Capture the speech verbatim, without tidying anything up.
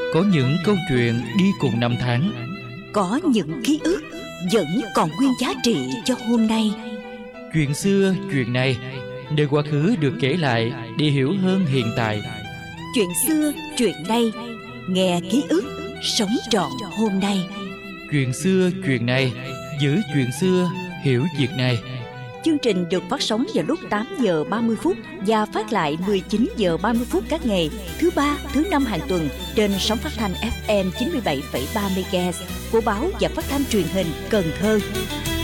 Có những câu chuyện đi cùng năm tháng, có những ký ức vẫn còn nguyên giá trị cho hôm nay. Chuyện xưa, chuyện này, nơi quá khứ được kể lại để hiểu hơn hiện tại. Chuyện xưa, chuyện nay, nghe ký ức, sống trọn hôm nay. Chuyện xưa, chuyện này, giữ chuyện xưa, hiểu việc này. Chương trình được phát sóng vào lúc tám giờ ba mươi phút và phát lại mười chín giờ ba mươi phút các ngày thứ ba, thứ năm hàng tuần trên sóng phát thanh ép em chín mươi bảy phẩy ba mê ga héc của báo và phát thanh truyền hình Cần Thơ.